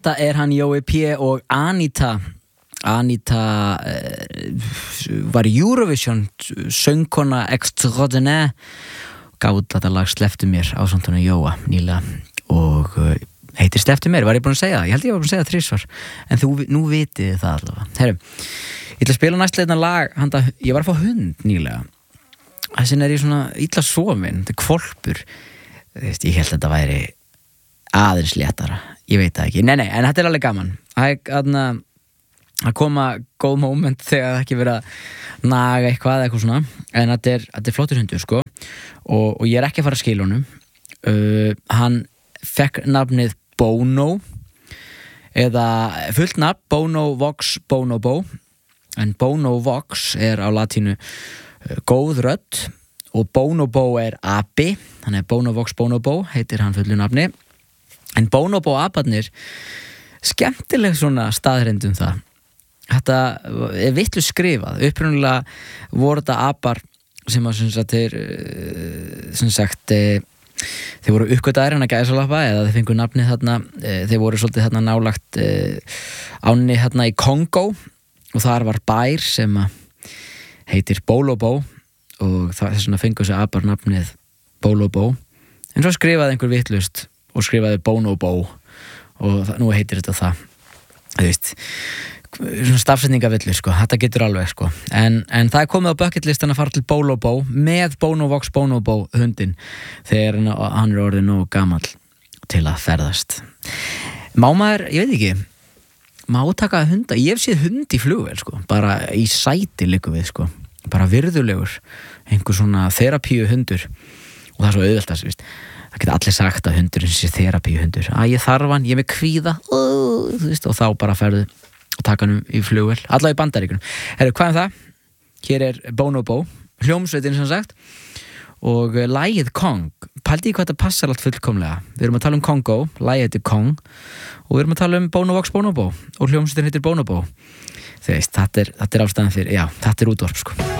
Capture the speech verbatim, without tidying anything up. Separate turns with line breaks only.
Þetta er hann Jói P og Anita Anita uh, var Eurovision söngkona extraordinaire gaf út þetta lag Slepptu mér á samtunum Jóa nýlega og uh, heitir Slepptu mér, var ég búin að segja það? Ég held ég var búin að segja það þrisvar en þú, nú vitið þið það allavega. Herru, ég ætla að spila næstleitna lag handa, ég var að fá hund nýlega þessin er ég svona illa sofin þetta er hvolpur Veist, ég held að þetta væri aðeins léttara, ég veit það ekki nei, nei, en þetta er alveg gaman að, að koma góð moment þegar það ekki verið að naga eitthvað eitthvað svona, en þetta er, þetta er flottur hundur sko, og, og ég er ekki að fara að skila honum uh, hann fekk nafnið Bono eða fullt nafn Bono Vox Bonobo en Bono Vox er á latínu uh, góð rödd og Bonobo er api þannig að Bono Vox Bonobo heitir hann fullu nafni en Bonobo aparnir skemmtileg svona staðreind um það þetta er vitlu skrifað upprunalega voru þetta apar sem að sem sagt þeir sem sagt þeir voru uppgötaðir hann að gæsalappa eða þeir fengu nafnið þarna þeir voru svolítið þarna nálagt ánni þarna í Kongo og þar var bær sem að heitir Bolobo og það er svona fengu þessi apar nafnið Bolobo en svo skrifaði einhver vitlust og skrifaði Bonobo og það, nú heitir þetta það þú veist svona stafsetningavillur sko, þetta getur alveg sko en, en það er komið á bucketlistan að fara til Bolobo með Bono Vox Bonobo hundin þegar hann er orðið nógu gamall til að ferðast má maður, ég veit ekki má taka hunda, ég hef séð hund í flugvél sko, bara í sæti liggur við sko bara virðulegur einhver svona þerapíu hundur og það er svo auðvelt að það geta allir sagt að hundurinn sé þerapíu hundur að ég þarf hann, ég er með kvíða uh, veist, og þá bara ferðu og taka hann í flugvél, allavega í Bandaríkjunum Herru, hvað er það? Hér er Bonobo hljómsveitin sem sagt og lagið Kong pældi ég hvað þetta passar allt fullkomlega við erum að tala um Kongo, lagið heitir Kong og við erum að tala um Bono Vox Bonobo og hljómsveitin heitir Bonobo þú veist, þetta er, þetta er ástæðan fyrir já, þetta er útvarp sko